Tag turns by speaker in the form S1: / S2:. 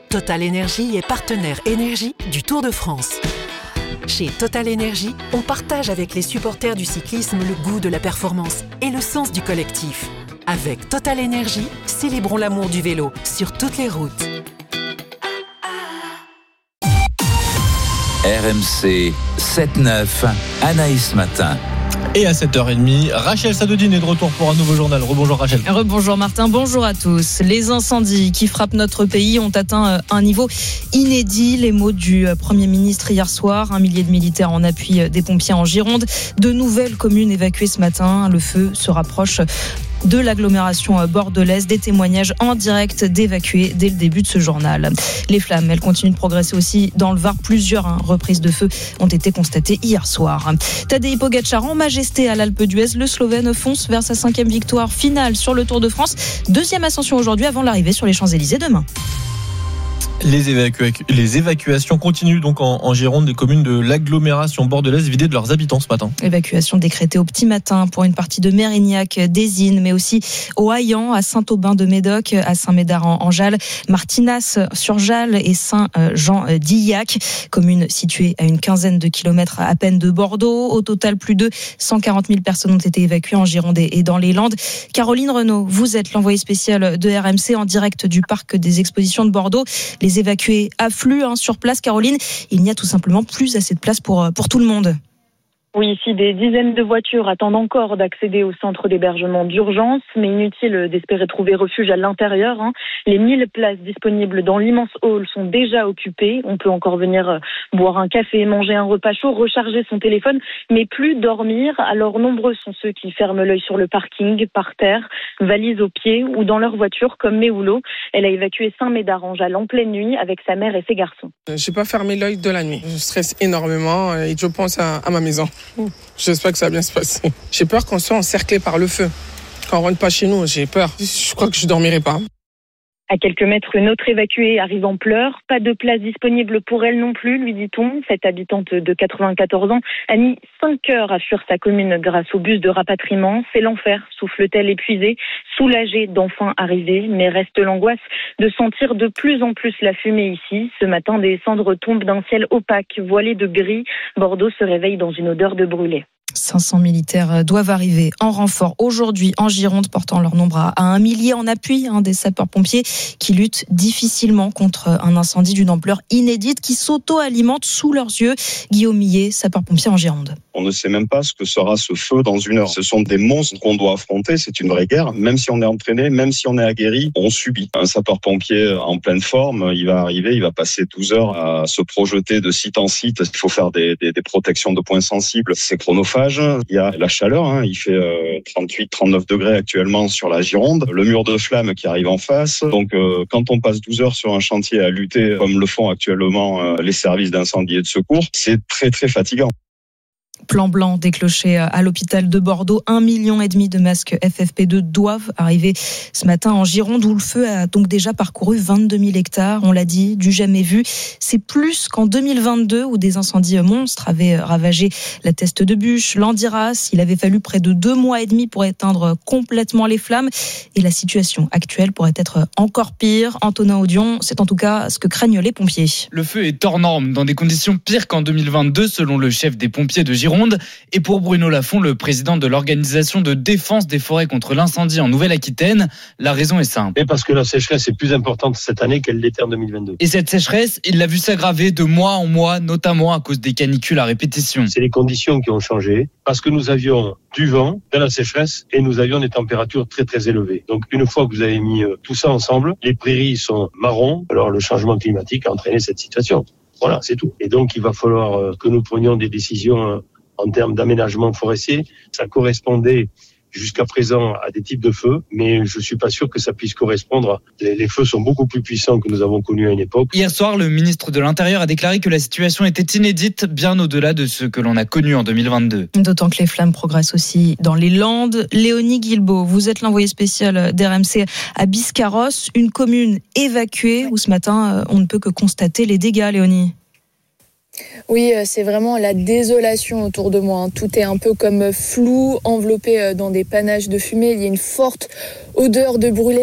S1: Total Énergie est partenaire énergie du Tour de France. Chez Total Énergie, on partage avec les supporters du cyclisme le goût de la performance et le sens du collectif. Avec Total Énergie, célébrons l'amour du vélo sur toutes les routes.
S2: RMC 7-9, Anaïs Matin.
S3: Et à 7h30, Rachel Sadodine est de retour pour un nouveau journal. Rebonjour Rachel.
S4: Rebonjour Martin, bonjour à tous. Les incendies qui frappent notre pays ont atteint un niveau inédit. Les mots du Premier ministre hier soir. 1 millier de militaires en appui des pompiers en Gironde. De nouvelles communes évacuées ce matin. Le feu se rapproche de l'agglomération bordelaise. Des témoignages en direct d'évacués dès le début de ce journal. Les flammes, elles continuent de progresser aussi dans le Var. Plusieurs reprises de feu ont été constatées hier soir. Tadej Pogačar en majesté à l'Alpe d'Huez. Le Slovène fonce vers sa 5e victoire finale sur le Tour de France. 2e ascension aujourd'hui avant l'arrivée sur les Champs-Élysées demain.
S3: Les évacuations continuent donc en Gironde des communes de l'agglomération bordelaise vidées de leurs habitants ce matin.
S4: Évacuation décrétée au petit matin pour une partie de Mérignac, d'Ezine, mais aussi au Haillan, à Saint-Aubin-de-Médoc, à Saint-Médard-en-Jalles, Martinas-sur-Jalles et Saint-Jean-d'Illac, communes situées à une quinzaine de kilomètres à peine de Bordeaux. Au total, plus de 140 000 personnes ont été évacuées en Gironde et dans les Landes. Caroline Renaud, vous êtes l'envoyée spéciale de RMC en direct du parc des expositions de Bordeaux. Les évacués affluent sur place. Caroline, il n'y a tout simplement plus assez de place pour tout le monde.
S5: Oui, ici, des dizaines de voitures attendent encore d'accéder au centre d'hébergement d'urgence, mais inutile d'espérer trouver refuge à l'intérieur. Les 1000 places disponibles dans l'immense hall sont déjà occupées. On peut encore venir boire un café, manger un repas chaud, recharger son téléphone, mais plus dormir. Alors, nombreux sont ceux qui ferment l'œil sur le parking, par terre, valises aux pieds ou dans leur voiture, comme Méoulo. Elle a évacué Saint-Médard-en-Jalles en pleine nuit avec sa mère et ses garçons.
S6: J'ai pas fermé l'œil de la nuit. Je stresse énormément et je pense à ma maison. J'espère que ça va bien se passer. J'ai peur qu'on soit encerclé par le feu. Quand on rentre pas chez nous, j'ai peur. Je crois que je dormirai pas.
S5: À quelques mètres, une autre évacuée arrive en pleurs. Pas de place disponible pour elle non plus, lui dit-on. Cette habitante de 94 ans a mis 5 heures à fuir sa commune grâce au bus de rapatriement. C'est l'enfer, souffle-t-elle épuisée, soulagée d'enfin arriver, mais reste l'angoisse de sentir de plus en plus la fumée ici. Ce matin, des cendres tombent d'un ciel opaque, voilé de gris. Bordeaux se réveille dans une odeur de brûlé.
S4: 500 militaires doivent arriver en renfort aujourd'hui en Gironde, portant leur nombre à 1 millier en appui des sapeurs-pompiers qui luttent difficilement contre un incendie d'une ampleur inédite qui s'auto-alimente sous leurs yeux. Guillaume Millet, sapeur-pompier en Gironde.
S7: On ne sait même pas ce que sera ce feu dans une heure. Ce sont des monstres qu'on doit affronter, c'est une vraie guerre. Même si on est entraîné, même si on est aguerri, on subit. Un sapeur-pompier en pleine forme, il va arriver, il va passer 12 heures à se projeter de site en site. Il faut faire des protections de points sensibles. C'est chronophage. Il y a la chaleur, il fait 38-39 degrés actuellement sur la Gironde. Le mur de flamme qui arrive en face. Donc quand on passe 12 heures sur un chantier à lutter comme le font actuellement les services d'incendie et de secours, c'est très très fatigant.
S4: Plan blanc déclenché à l'hôpital de Bordeaux. 1,5 million de masques FFP2 doivent arriver ce matin en Gironde, où le feu a donc déjà parcouru 22 000 hectares. On l'a dit, du jamais vu. C'est plus qu'en 2022, où des incendies monstres avaient ravagé la Teste de Buch, l'Andiras. Il avait fallu près de 2 mois et demi pour éteindre complètement les flammes. Et la situation actuelle pourrait être encore pire. Antonin Audion, c'est en tout cas ce que craignent les pompiers.
S8: Le feu est hors norme, dans des conditions pires qu'en 2022, selon le chef des pompiers de Gironde. Et pour Bruno Lafont, le président de l'organisation de défense des forêts contre l'incendie en Nouvelle-Aquitaine, la raison est simple.
S9: Et parce que la sécheresse est plus importante cette année qu'elle l'était en 2022.
S8: Et cette sécheresse, il l'a vu s'aggraver de mois en mois, notamment à cause des canicules à répétition.
S9: C'est les conditions qui ont changé, parce que nous avions du vent, de la sécheresse, et nous avions des températures très très élevées. Donc une fois que vous avez mis tout ça ensemble, les prairies sont marron, alors le changement climatique a entraîné cette situation. Voilà, c'est tout. Et donc il va falloir que nous prenions des décisions en termes d'aménagement forestier. Ça correspondait jusqu'à présent à des types de feux, mais je suis pas sûr que ça puisse correspondre. Les feux sont beaucoup plus puissants que nous avons connus à une époque.
S8: Hier soir, le ministre de l'Intérieur a déclaré que la situation était inédite, bien au-delà de ce que l'on a connu en 2022.
S4: D'autant que les flammes progressent aussi dans les Landes. Léonie Guilbault, vous êtes l'envoyée spéciale d'RMC à Biscarrosse, une commune évacuée où ce matin, on ne peut que constater les dégâts, Léonie.
S10: Oui, c'est vraiment la désolation autour de moi. Tout est un peu comme flou, enveloppé dans des panaches de fumée. Il y a une forte odeur de brûlé.